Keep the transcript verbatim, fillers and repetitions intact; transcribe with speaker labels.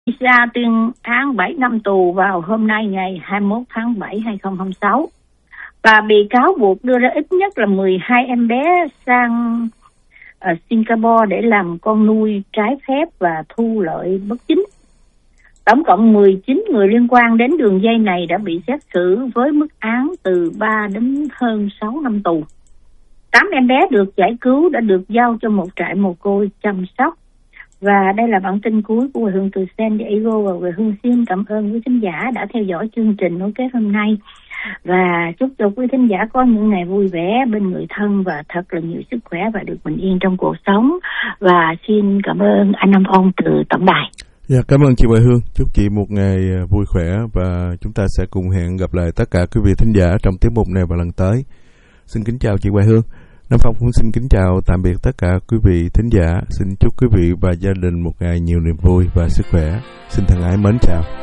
Speaker 1: ra tuyên án bảy năm tù vào hôm nay ngày hai mươi mốt tháng bảy năm hai nghìn không trăm hai mươi sáu. Và bị cáo buộc đưa ra ít nhất là mười hai em bé sang ở Singapore để làm con nuôi trái phép và thu lợi bất chính. Tổng cộng mười chín người liên quan đến đường dây này đã bị xét xử với mức án từ ba đến hơn sáu năm tù. tám em bé được giải cứu đã được giao cho một trại mồ côi chăm sóc. Và đây là bản tin cuối của Quê Hương từ San Diego, và Quê Hương xin cảm ơn quý thính giả đã theo dõi chương trình nối kết hôm nay. Và chúc cho quý thính giả có những ngày vui vẻ bên người thân và thật là nhiều sức khỏe và được bình yên trong cuộc sống. Và xin cảm ơn anh Nam Phong từ tổng đài.
Speaker 2: Dạ, cảm ơn chị Quê Hương. Chúc chị một ngày vui khỏe và chúng ta sẽ cùng hẹn gặp lại tất cả quý vị thính giả trong tiết mục này vào lần tới. Xin kính chào chị Quê Hương. Nam Phong cũng xin kính chào tạm biệt tất cả quý vị thính giả. Xin chúc quý vị và gia đình một ngày nhiều niềm vui và sức khỏe. Xin thân ái mến chào.